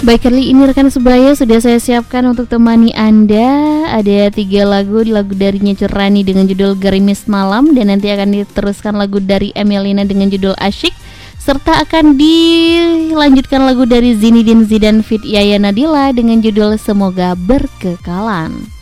Baik, kali ini rekan sebaya sudah saya siapkan untuk temani Anda. Ada 3 lagu darinya Cerani dengan judul Gerimis Malam, dan nanti akan diteruskan lagu dari Emelina dengan judul Asyik, serta akan dilanjutkan lagu dari Zinedine Zidane feat Yaya Nadila dengan judul Semoga Berkekalan.